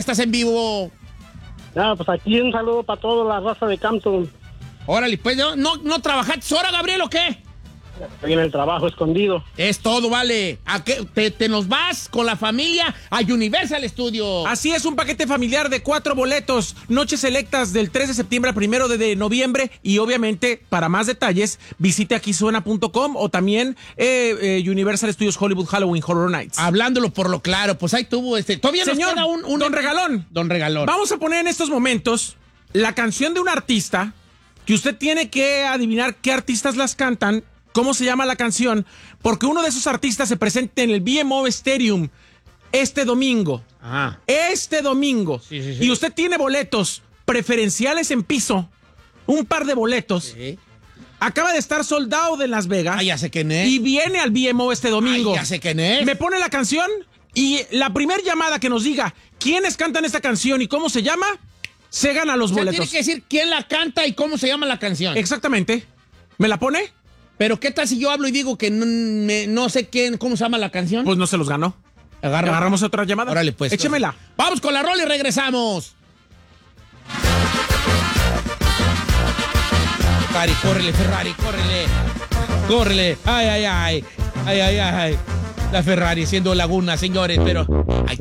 estás en vivo? Pues aquí un saludo para toda la raza de Campton. Órale, pues, ¿no trabajaste ahora, Gabriel, o qué? Estoy en el trabajo escondido. Es todo, vale. ¿A qué? ¿Te nos vas con la familia a Universal Studios? Así es, un paquete familiar de 4 boletos, noches selectas del 3 de septiembre al 1 de noviembre. Y obviamente, para más detalles, visite aquisuena.com o también Universal Studios Hollywood Halloween Horror Nights. Hablándolo por lo claro, pues ahí tuvo todavía Señor, nos queda un Don Regalón. Don Regalón. Vamos a poner en estos momentos la canción de un artista que usted tiene que adivinar qué artistas las cantan, cómo se llama la canción, porque uno de esos artistas se presenta en el BMO Stadium este domingo. Ajá. Este domingo. Sí. Y usted tiene boletos preferenciales en piso, un par de boletos. Sí. Acaba de estar soldado de Las Vegas. Ya sé quién es. Y viene al BMO este domingo. Ya sé quién es. Me pone la canción y la primer llamada que nos diga quiénes cantan esta canción y cómo se llama, se gana los boletos. Tiene que decir quién la canta y cómo se llama la canción. Exactamente. ¿Me la pone? Pero ¿qué tal si yo hablo y digo que no sé cómo se llama la canción? Pues no se los ganó. ¿Agarramos otra llamada? Órale, pues. Échemela. Vamos con la rola y regresamos. Ferrari, córrele, Ferrari, córrele. Córrele. Ay. La Ferrari siendo Laguna, señores, pero...